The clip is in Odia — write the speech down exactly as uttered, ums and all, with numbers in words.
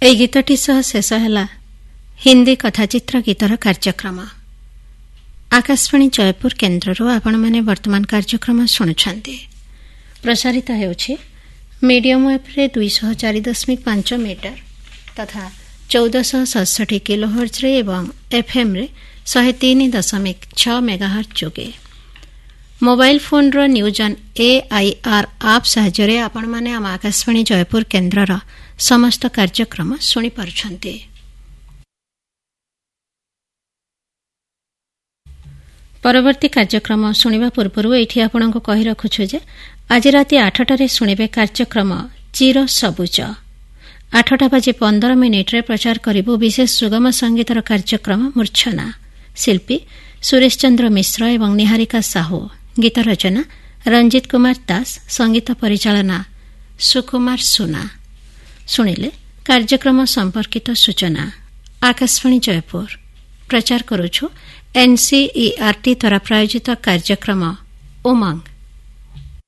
এই গীতটি সহ শেষ ହେଲା ହିନ୍ଦୀ କଥାଚିତ୍ର ଗୀତର କାର୍ଯ୍ୟକ୍ରମ। ଆକାଶବାଣୀ ଜୟପୁର କେନ୍ଦ୍ରରୁ ଆପଣମାନେ ବର୍ତ୍ତମାନ କାର୍ଯ୍ୟକ୍ରମ ଶୁଣୁଛନ୍ତି। ପ୍ରସାରିତ ହେଉଛି ମିଡିୟମ୍ ୱେଭ୍ରେ ଦୁଇଶହ ଚାରି ଦଶମିକ ପାଞ୍ଚ ମିଟର ତଥା ଚଉଦଶହ ସତଷଠି କିଲୋ ହର୍ଜରେ ଏବଂ ଏଫ୍ଏମ୍ରେ ଶହେ ତିନି ଦଶମିକ ଛଅ ମେଗାହର୍ଜ ଯୋଗେ। ମୋବାଇଲ ଫୋନ୍ର ନ୍ୟୁଜ୍ ଅନ୍ ଏଆଇଆର୍ ଆପ୍ ସାହାଯ୍ୟରେ ଆପଣମାନେ ଆମ ଆକାଶବାଣୀ ଜୟପୁର କେନ୍ଦ୍ରର ସମସ୍ତ କାର୍ଯ୍ୟକ୍ରମ ଶୁଣିପାରୁଛନ୍ତି। ପରବର୍ତ୍ତୀ କାର୍ଯ୍ୟକ୍ରମ ଶୁଣିବା ପୂର୍ବରୁ ଏଇଠି ଆପଣଙ୍କୁ କହି ରଖୁଛୁ ଯେ ଆଜି ରାତି ଆଠଟାରେ ଶୁଣିବେ କାର୍ଯ୍ୟକ୍ରମ ଚିର ସବୁଜ। ଆଠଟା ବାଜି ପନ୍ଦର ମିନିଟ୍ରେ ପ୍ରଚାର କରିବୁ ବିଶେଷ ସୁଗମ ସଙ୍ଗୀତର କାର୍ଯ୍ୟକ୍ରମ ମୂର୍ଚ୍ଛନା। ଶିଳ୍ପୀ ସୁରେଶ ଚନ୍ଦ୍ର ମିଶ୍ର ଏବଂ ନିହାରିକା ସାହୁ। ଗୀତ ରଚନା ରଞ୍ଜିତ କୁମାର ଦାସ। ସଙ୍ଗୀତ ପରିଚାଳନା ସୁକୁମାର ସୁନା। ଶୁଣିଲେ କାର୍ଯ୍ୟକ୍ରମ ସମ୍ପର୍କିତ ସୂଚନା। ଆକାଶବାଣୀ ଜୟପୁର ପ୍ରଚାର କରୁଛୁ ଏନ୍ସିଇଆର୍ଟି ଦ୍ୱାରା ପ୍ରାୟୋଜିତ କାର୍ଯ୍ୟକ୍ରମ ଉମଙ୍ଗ।